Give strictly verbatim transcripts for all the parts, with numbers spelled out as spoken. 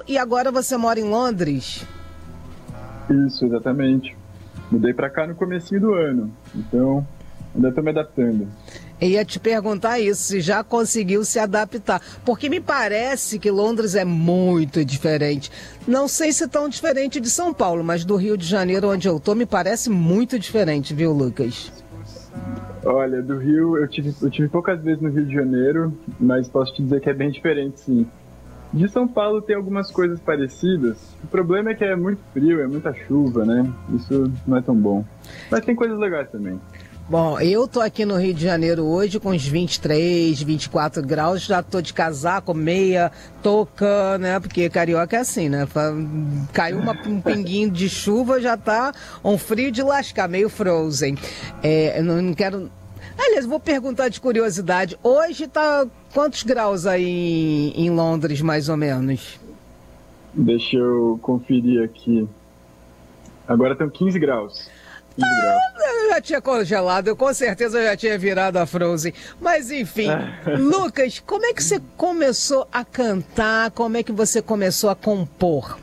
Paulo e agora você mora em Londres? Isso, exatamente. Mudei pra cá no comecinho do ano, então ainda tô me adaptando. Eu ia te perguntar isso, se já conseguiu se adaptar, porque me parece que Londres é muito diferente. Não sei se tão diferente de São Paulo, mas do Rio de Janeiro, onde eu tô, me parece muito diferente, viu, Lucas? Olha, do Rio, eu tive, eu tive poucas vezes no Rio de Janeiro, mas posso te dizer que é bem diferente, sim. De São Paulo tem algumas coisas parecidas. O problema é que é muito frio, é muita chuva, né? Isso não é tão bom. Mas tem coisas legais também. Bom, eu tô aqui no Rio de Janeiro hoje com uns vinte e três, vinte e quatro graus, já tô de casaco, meia, touca, né? Porque carioca é assim, né? Caiu uma, um pinguinho de chuva, já tá um frio de lascar, meio frozen. É, eu não quero... Aliás, vou perguntar de curiosidade, hoje tá quantos graus aí em, em Londres, mais ou menos? Deixa eu conferir aqui. Agora estão quinze graus. Ah, eu já tinha congelado, eu com certeza já tinha virado a Frozen. Mas enfim, Lucas, como é que você começou a cantar? Como é que você começou a compor?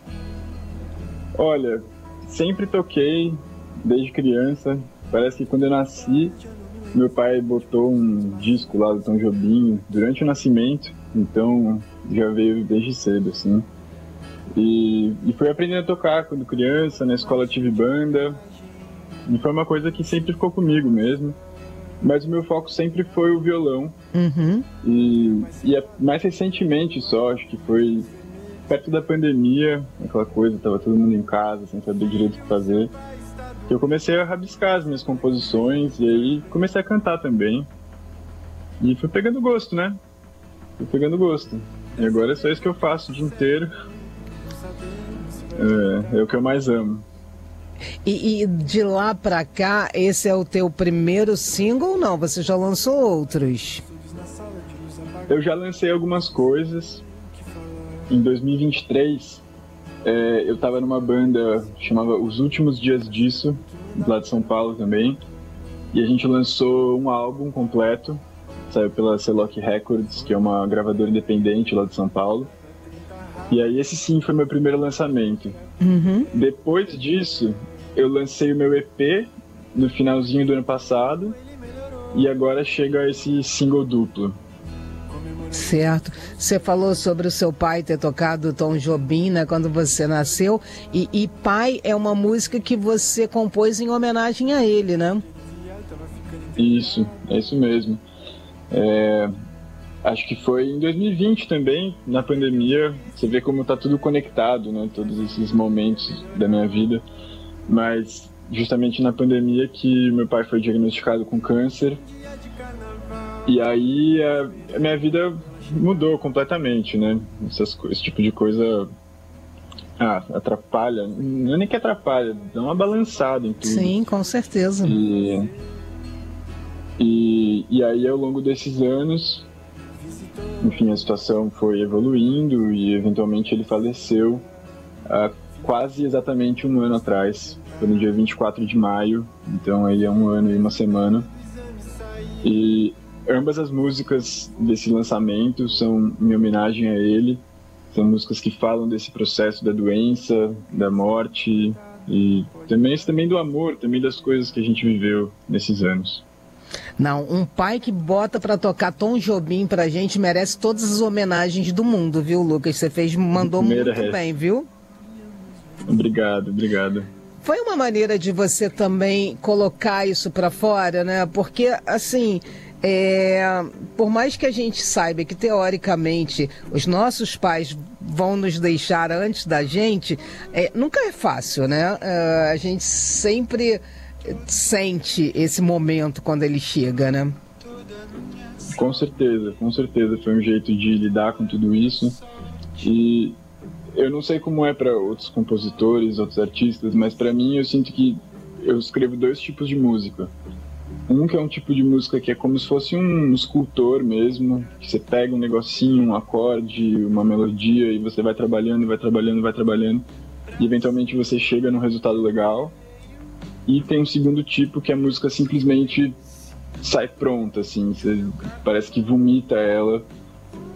Olha, sempre toquei desde criança. Parece que quando eu nasci, meu pai botou um disco lá do Tom Jobim durante o nascimento, então já veio desde cedo, assim. E, e fui aprendendo a tocar quando criança, na escola eu tive banda. E foi uma coisa que sempre ficou comigo mesmo. Mas o meu foco sempre foi o violão. Uhum. E, e é mais recentemente só, acho que foi perto da pandemia, aquela coisa, tava todo mundo em casa, sem saber direito o que fazer, que eu comecei a rabiscar as minhas composições e aí comecei a cantar também. E fui pegando gosto, né? Fui pegando gosto. E agora é só isso que eu faço o dia inteiro. É, é o que eu mais amo. E, e de lá pra cá, esse é o teu primeiro single ou não? Você já lançou outros? Eu já lancei algumas coisas. Em dois mil e vinte e três, é, eu tava numa banda que chamava Os Últimos Dias Disso, lá de São Paulo também. E a gente lançou um álbum completo, saiu pela Celoc Records, que é uma gravadora independente lá de São Paulo. E aí esse sim foi meu primeiro lançamento. Uhum. Depois disso, eu lancei o meu E P no finalzinho do ano passado e agora chega esse single duplo. Certo. Você falou sobre o seu pai ter tocado Tom Jobim, né, quando você nasceu. E, e Pai é uma música que você compôs em homenagem a ele, né? Isso, é isso mesmo. É... Acho que foi em dois mil e vinte também, na pandemia, você vê como tá tudo conectado, né? Todos esses momentos da minha vida. Mas justamente na pandemia que meu pai foi diagnosticado com câncer. E aí a, a minha vida mudou completamente, né? Essas, esse tipo de coisa ah, atrapalha. Não é nem que atrapalha, dá uma balançada em tudo. Sim, com certeza. E, e, e aí ao longo desses anos... Enfim, a situação foi evoluindo e eventualmente ele faleceu há quase exatamente um ano atrás. Foi no dia vinte e quatro de maio, então aí é um ano e uma semana. E ambas as músicas desse lançamento são em homenagem a ele. São músicas que falam desse processo da doença, da morte e também, também do amor, também das coisas que a gente viveu nesses anos. Não, um pai que bota pra tocar Tom Jobim pra gente merece todas as homenagens do mundo, viu, Lucas? Você fez, mandou Merece. Muito bem, viu? Obrigado, obrigado. Foi uma maneira de você também colocar isso pra fora, né? Porque, assim, é, por mais que a gente saiba que, teoricamente, os nossos pais vão nos deixar antes da gente, é, nunca é fácil, né? É, a gente sempre... sente esse momento quando ele chega, né? Com certeza, com certeza. Foi um jeito de lidar com tudo isso. E eu não sei como é para outros compositores, outros artistas, mas para mim eu sinto que eu escrevo dois tipos de música. Um que é um tipo de música que é como se fosse um escultor mesmo, que você pega um negocinho, um acorde, uma melodia e você vai trabalhando, vai trabalhando, vai trabalhando e eventualmente você chega num resultado legal. E tem um segundo tipo que a música simplesmente sai pronta, assim, você parece que vomita ela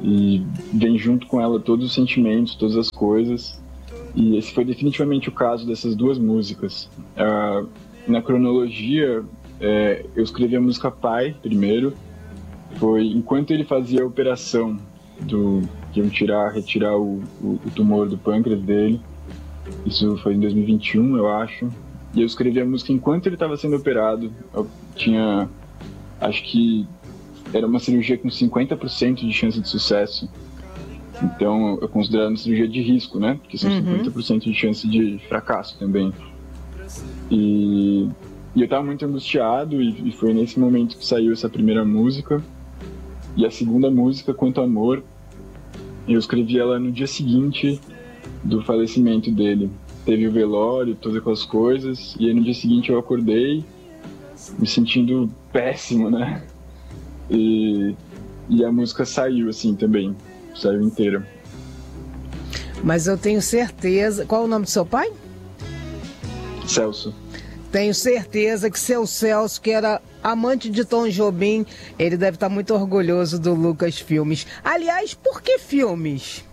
e vem junto com ela todos os sentimentos, todas as coisas. E esse foi definitivamente o caso dessas duas músicas. Uh, na cronologia, é, eu escrevi a música Pai primeiro. Foi enquanto ele fazia a operação do que iam tirar, retirar o, o, o tumor do pâncreas dele. Isso foi em dois mil e vinte e um, eu acho. E eu escrevi a música enquanto ele estava sendo operado. Eu tinha, acho que era uma cirurgia com cinquenta por cento de chance de sucesso. Então, eu considero uma cirurgia de risco, né? Porque são uhum. cinquenta por cento de chance de fracasso também. E, e eu estava muito angustiado e, e foi nesse momento que saiu essa primeira música. E a segunda música, Quanto Amor, eu escrevi ela no dia seguinte do falecimento dele. Teve o velório, todas aquelas coisas, e aí no dia seguinte eu acordei me sentindo péssimo, né? E, e a música saiu assim também, saiu inteira. Mas eu tenho certeza... Qual é o nome do seu pai? Celso. Tenho certeza que seu Celso, que era amante de Tom Jobim, ele deve estar muito orgulhoso do Lucas Filmes. Aliás, por que filmes?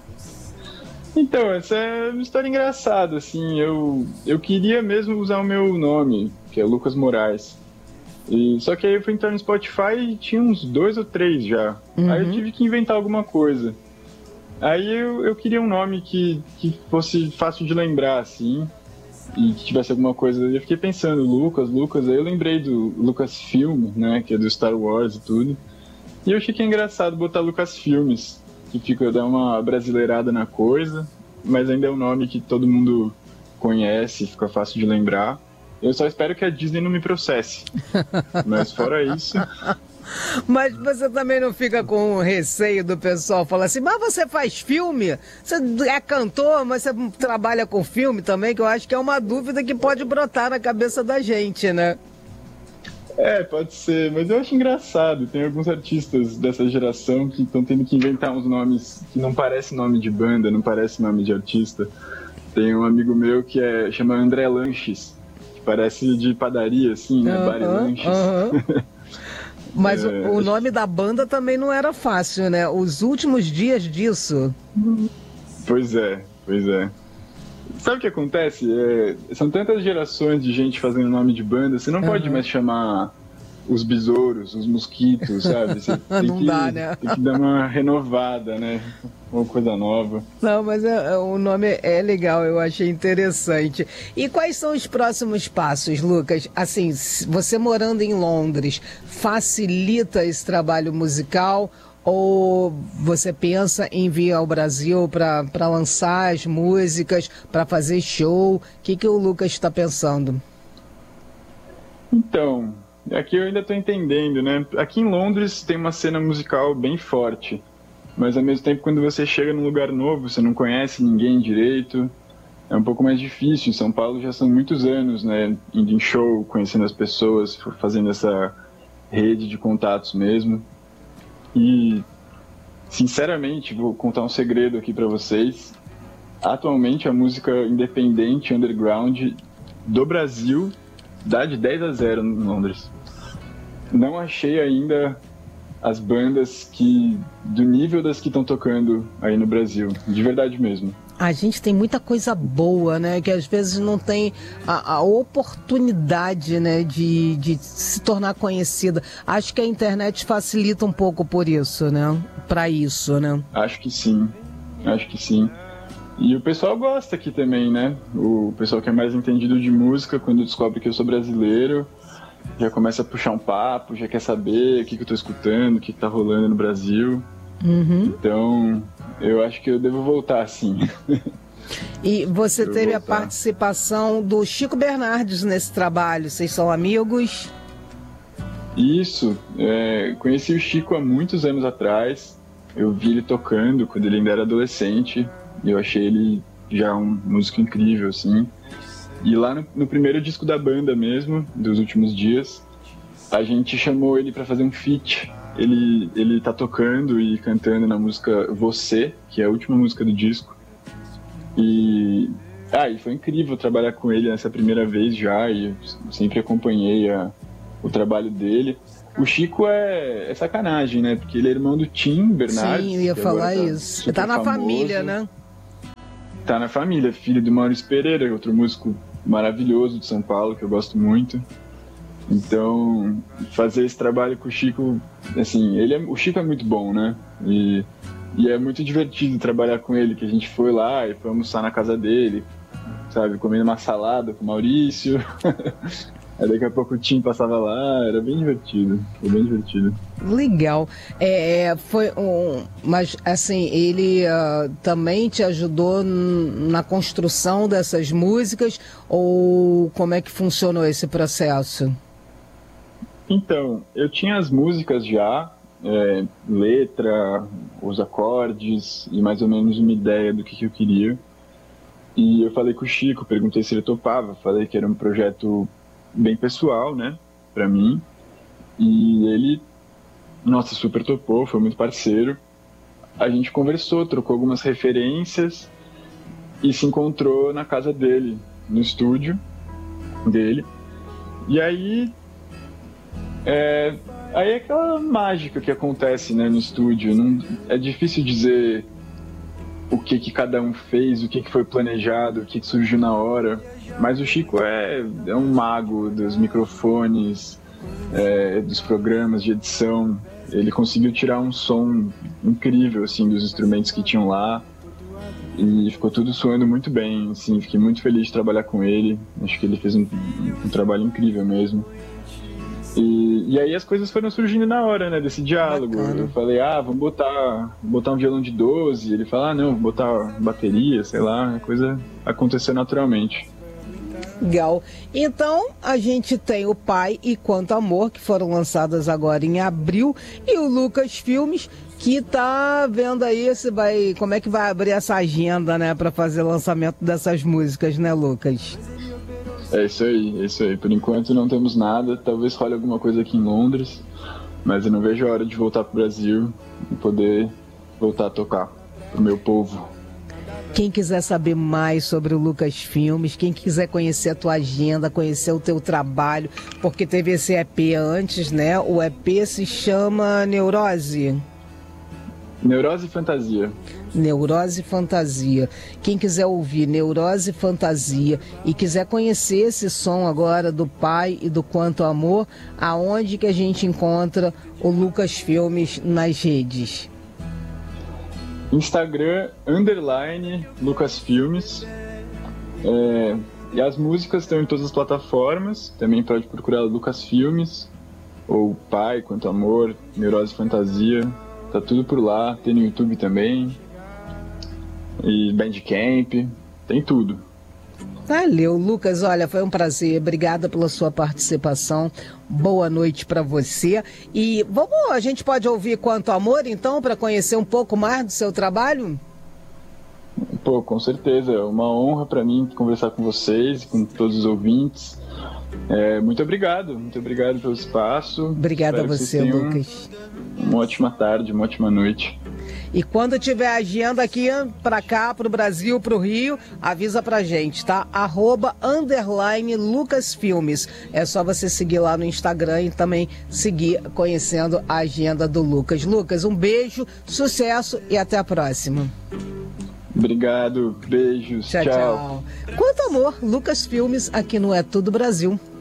Então, essa é uma história engraçada, assim, eu, eu queria mesmo usar o meu nome, que é Lucas Moraes. E, só que aí eu fui entrar no Spotify e tinha uns dois ou três já. Uhum. Aí eu tive que inventar alguma coisa. Aí eu, eu queria um nome que, que fosse fácil de lembrar, assim, e que tivesse alguma coisa. Eu fiquei pensando, Lucas, Lucas, aí eu lembrei do Lucasfilm, né, que é do Star Wars e tudo. E eu achei que é engraçado botar Lucasfilmes, que fica, dá uma brasileirada na coisa, mas ainda é um nome que todo mundo conhece, fica fácil de lembrar. Eu só espero que a Disney não me processe. Mas fora isso... Mas você também não fica com receio do pessoal falar assim, mas você faz filme? Você é cantor, mas você trabalha com filme também? Que eu acho que é uma dúvida que pode brotar na cabeça da gente, né? É, pode ser, mas eu acho engraçado. Tem alguns artistas dessa geração que estão tendo que inventar uns nomes que não parece nome de banda, não parece nome de artista. Tem um amigo meu que é, chama André Lanches, que parece de padaria, assim, né? Uh-huh, Bar e Lanches. Uh-huh. Mas é... o, o nome da banda também não era fácil, né? Os últimos dias disso. Pois é, pois é. Sabe o que acontece? É, são tantas gerações de gente fazendo nome de banda, você não uhum. pode mais chamar os besouros, os mosquitos, sabe? Você tem não que, dá, né? Tem que dar uma renovada, né? Uma coisa nova. Não, mas é, o nome é legal, eu achei interessante. E quais são os próximos passos, Lucas? Assim, você morando em Londres, facilita esse trabalho musical? Ou você pensa em vir ao Brasil para lançar as músicas, para fazer show? O que, que o Lucas está pensando? Então, aqui eu ainda estou entendendo, né? Aqui em Londres tem uma cena musical bem forte, mas ao mesmo tempo quando você chega num lugar novo, você não conhece ninguém direito, é um pouco mais difícil. Em São Paulo já são muitos anos, né? Indo em show, conhecendo as pessoas, fazendo essa rede de contatos mesmo. E, sinceramente, vou contar um segredo aqui para vocês. Atualmente, a música independente, underground, do Brasil, dá de dez a zero em Londres. Não achei ainda as bandas que do nível das que estão tocando aí no Brasil, de verdade mesmo. A gente tem muita coisa boa, né? Que às vezes não tem a, a oportunidade, né? De, de se tornar conhecida. Acho que a internet facilita um pouco por isso, né? Para isso, né? Acho que sim. Acho que sim. E o pessoal gosta aqui também, né? O pessoal que é mais entendido de música, quando descobre que eu sou brasileiro, já começa a puxar um papo, já quer saber o que, que eu tô escutando, o que, que tá rolando no Brasil. Uhum. Então, eu acho que eu devo voltar, sim. E você devo teve voltar. A participação do Chico Bernardes nesse trabalho, vocês são amigos? Isso, é, conheci o Chico há muitos anos atrás, eu vi ele tocando quando ele ainda era adolescente, e eu achei ele já um músico incrível, assim. E lá no, no primeiro disco da banda mesmo, dos últimos dias, a gente chamou ele para fazer um feat. Ele, ele tá tocando e cantando na música Você, que é a última música do disco. E, ah, e foi incrível trabalhar com ele nessa primeira vez já, e eu sempre acompanhei a, o trabalho dele. o Chico é, é sacanagem, né? Porque ele é irmão do Tim Bernardes. Sim, eu ia falar isso. Ele tá na famoso. família, né? Tá na família, filho do Maurício Pereira, outro músico maravilhoso de São Paulo, que eu gosto muito. Então, fazer esse trabalho com o Chico, assim, ele é, o Chico é muito bom, né? E, e é muito divertido trabalhar com ele, que a gente foi lá e foi almoçar na casa dele, sabe? Comendo uma salada com o Maurício. Aí daqui a pouco o Tim passava lá, era bem divertido, foi bem divertido. Legal. É, foi um, mas assim, ele uh, também te ajudou n- na construção dessas músicas, ou como é que funcionou esse processo? Então, eu tinha as músicas já, é, letra, os acordes e mais ou menos uma ideia do que, que eu queria. E eu falei com o Chico, perguntei se ele topava, falei que era um projeto bem pessoal, né, pra mim, e ele, nossa, super topou, foi muito parceiro. A gente conversou, trocou algumas referências e se encontrou na casa dele, no estúdio dele, e aí é, aí é aquela mágica que acontece, né, no estúdio. Não, é difícil dizer o que que cada um fez, o que que foi planejado, o que que surgiu na hora. Mas o Chico é, é um mago dos microfones, é, dos programas de edição. Ele conseguiu tirar um som incrível, assim, dos instrumentos que tinham lá. E ficou tudo soando muito bem, assim, fiquei muito feliz de trabalhar com ele. Acho que ele fez um, um trabalho incrível mesmo. E, e aí as coisas foram surgindo na hora, né, desse diálogo. Bacana. Eu falei, ah, vamos botar, botar um violão de doze. Ele falou, ah, não, vou botar bateria, sei lá. A coisa aconteceu naturalmente. Legal. Então, a gente tem o Pai e Quanto Amor, que foram lançadas agora em abril, e o Lucas Filmes, que tá vendo aí se vai, como é que vai abrir essa agenda, né, para fazer o lançamento dessas músicas, né, Lucas? É isso aí, é isso aí. Por enquanto não temos nada, talvez role alguma coisa aqui em Londres, mas eu não vejo a hora de voltar pro Brasil e poder voltar a tocar pro meu povo. Quem quiser saber mais sobre o Lucas Filmes, quem quiser conhecer a tua agenda, conhecer o teu trabalho, porque teve esse E P antes, né? O E P se chama Neurose. Neurose e Fantasia. Neurose e Fantasia. Quem quiser ouvir Neurose e Fantasia e quiser conhecer esse som agora do Pai e do Quanto Amor, aonde que a gente encontra o Lucas Filmes nas redes? Instagram, underline, Lucas Filmes. É, e as músicas estão em todas as plataformas. Também pode procurar Lucas Filmes, ou Pai, Quanto Amor, Neurose e Fantasia. Tá tudo por lá. Tem no YouTube também. E Bandcamp. Tem tudo. Valeu, Lucas. Olha, foi um prazer. Obrigada pela sua participação. Boa noite para você. E vamos, a gente pode ouvir Quanto Amor, então, para conhecer um pouco mais do seu trabalho? Pô, com certeza. É uma honra para mim conversar com vocês, com todos os ouvintes. É, muito obrigado. Muito obrigado pelo espaço. Obrigada a você, Lucas. Uma ótima tarde, uma ótima noite. E quando tiver agenda aqui para cá, para o Brasil, para o Rio, avisa pra gente, tá? Arroba, underline, Lucas Filmes. É só você seguir lá no Instagram e também seguir conhecendo a agenda do Lucas. Lucas, um beijo, sucesso e até a próxima. Obrigado, beijos, tchau. Tchau, tchau. Quanto Amor, Lucas Filmes, aqui no É Tudo Brasil.